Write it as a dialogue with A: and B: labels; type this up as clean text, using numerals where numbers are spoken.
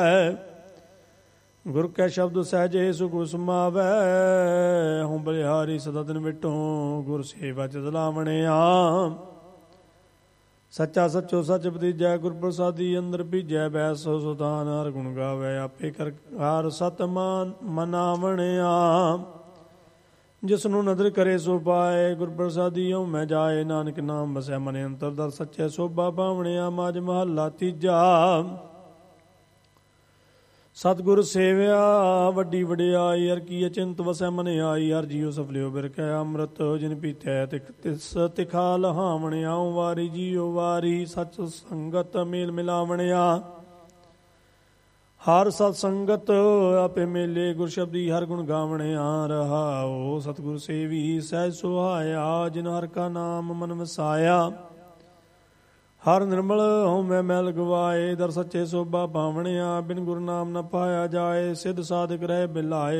A: ਗੁਰ ਕੈ ਸ਼ਬਦ ਸਹਿਜੇ ਸੁਖ ਸਮਾਵੈ। ਹਉ ਬਲਿਹਾਰੀ ਸਦਾ ਦਿਨ ਵਿਟੋ ਗੁਰ ਸੇਵਾ ਚਿਤ ਲਾਵਣਿਆ। ਸੱਚਾ ਸੱਚੋ ਸੱਚ ਭਤੀਜੈ ਗੁਰ ਪ੍ਰਸਾਦੀ ਅੰਦਰ ਭੀਜੈ। ਬੈਸੋ ਸੁਤਾਨ ਹਰ ਗੁਣ ਗਾਵੈ ਆਪੇ ਕਰ ਹਰ ਸਤ ਮਨਾਵਣਿਆ। ਜਿਸਨੂੰ ਨਦਰ ਕਰੇ ਸੋ ਪਾਏ ਗੁਰ ਪ੍ਰਸਾਦੀ ਹਉ ਮੈਂ ਜਾਏ। ਨਾਨਕ ਨਾਮ ਵਸੈ ਮਨ ਅੰਤਰ ਦਰ ਸੱਚੇ ਸੋਭਾ ਪਾਵਣਿਆ। ਮਾਝ ਮਹੱਲਾ ਤੀਜਾ। ਸਤਿਗੁਰ ਸੇਵਿਆ ਵੱਡੀ ਵਡਿਆਈ। ਹਰ ਕੀ ਅਚਿੰਤ ਵਸੈ ਮਨ ਆਈ। ਹਰ ਜੀਉ ਸਫਲਿਓ ਬਿਰਖੈ ਅੰਮ੍ਰਿਤ ਜਿਨ ਪੀਤੈ ਤਿਸ ਤਿਖਾ ਲਹਾਵਣਿਆ। ਵਾਰੀ ਜੀਉ ਵਾਰੀ ਸਚ ਸੰਗਤ ਮੇਲ ਮਿਲਾਵਣਿਆ। ਹਰ ਸਤ ਸੰਗਤ ਆਪੇ ਮੇਲੇ ਗੁਰ ਸ਼ਬਦੀ ਹਰ ਗੁਣ ਗਾਵਣਿਆ। ਰਹਾਉ ਸਤਿਗੁਰ ਸੇਵੀ ਸਹਿਜ ਸੁਹਾਇਆ। ਜਿਨ ਹਰ ਕਾ ਨਾਮ ਮਨ ਵਸਾਇਆ। ਹਰ ਨਿਰਮਲ ਹਉ ਮੈਂ ਮੈਲ ਗਵਾਏ। ਦਰ ਸੱਚੇ ਸੋਭਾ ਪਾਵਣਿਆ। ਬਿਨ ਗੁਰ ਨਾਮ ਨ ਪਾਇਆ ਜਾਏ। ਸਿੱਧ ਸਾਧਕ ਰਹਿ ਬਿਲਾਏ।